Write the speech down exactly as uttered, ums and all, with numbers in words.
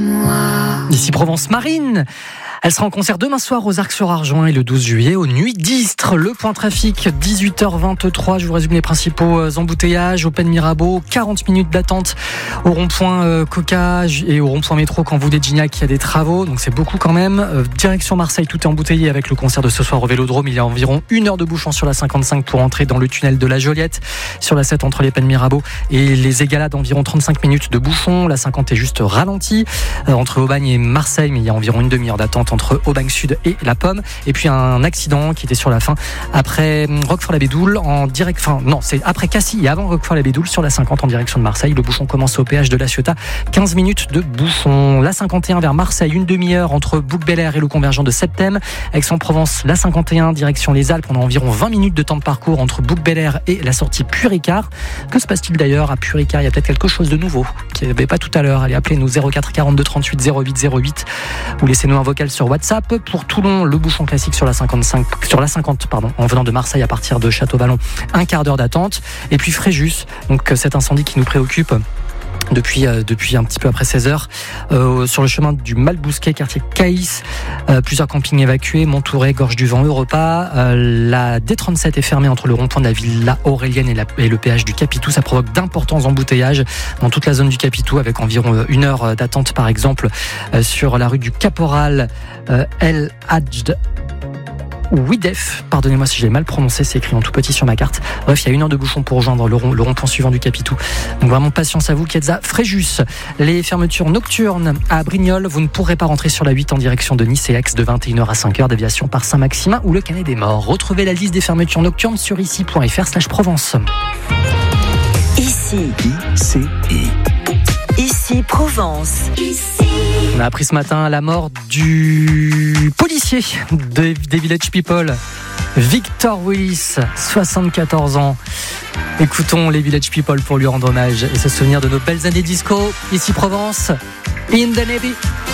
Ici Provence Marine. Elle sera en concert demain soir aux Arcs-sur-Arjoin et le douze juillet aux Nuits d'Istres. Le point trafic, dix-huit heures vingt-trois. Je vous résume les principaux embouteillages. Au Pen Mirabeau, quarante minutes d'attente au rond-point euh, Coca et au rond-point métro quand vous déjeunez, il y a des travaux. Donc c'est beaucoup quand même. Euh, direction Marseille, tout est embouteillé avec le concert de ce soir au Vélodrome. Il y a environ une heure de bouchon sur la cinquante-cinq pour entrer dans le tunnel de la Joliette. Sur la sept entre les Pen Mirabeau et les Égalades, environ trente-cinq minutes de bouchon. La cinquante est juste ralentie euh, entre Aubagne et Marseille, mais il y a environ une demi-heure d'attente entre Aubagne Sud et La Pomme. Et puis un accident qui était sur la fin après Roquefort-la-Bédoule en direct, enfin non, c'est après Cassis et avant Roquefort-la-Bédoule sur la cinquante en direction de Marseille. Le bouchon commence au péage de La Ciotat, quinze minutes de bouchon. La cinquante et un vers Marseille, une demi-heure entre Bouc-Bel-Air et le convergent de Septem. Aix-en-Provence, la cinquante et un direction les Alpes, on a environ vingt minutes de temps de parcours entre Bouc-Bel-Air et la sortie Puricard. Que se passe-t-il d'ailleurs à Puricard? Il y a peut-être quelque chose de nouveau qu'il n'y avait pas tout à l'heure. Allez, appelez-nous zéro quatre quarante-deux trente-huit zéro huit zéro huit ou laissez-nous un vocal sur WhatsApp. Pour Toulon, le bouchon classique sur la cinquante-cinq, sur la cinquante, pardon, en venant de Marseille à partir de Château-Vallon, un quart d'heure d'attente. Et puis Fréjus, donc cet incendie qui nous préoccupe depuis euh, depuis un petit peu après seize heures euh, sur le chemin du Malbousquet, quartier Caïs, euh, plusieurs campings évacués, Montouret, Gorge du Vent, Europa. Euh, la D trente-sept est fermée entre le rond-point de la Villa Aurélienne et, la, et le péage du Capitou. Ça provoque d'importants embouteillages dans toute la zone du Capitou, avec environ une heure d'attente par exemple euh, sur la rue du Caporal euh, El Hadj Ouidef, pardonnez-moi si j'ai mal prononcé, c'est écrit en tout petit sur ma carte. Bref, il y a une heure de bouchon pour rejoindre le, rond, le rond-point suivant du Capitou. Donc vraiment patience à vous qui êtes à Fréjus. Les fermetures nocturnes à Brignoles, vous ne pourrez pas rentrer sur la huit en direction de Nice et Aix de vingt et une heures à cinq heures, déviation par Saint-Maximin ou le Canet des Morts. Retrouvez la liste des fermetures nocturnes sur ici point f r slash Provence. Ici. Ici. Ici Provence. Ici. On a appris ce matin la mort du policier des, des Village People, Victor Willis, soixante-quatorze ans. Écoutons les Village People pour lui rendre hommage et se souvenir de nos belles années disco. Ici Provence, In the Navy.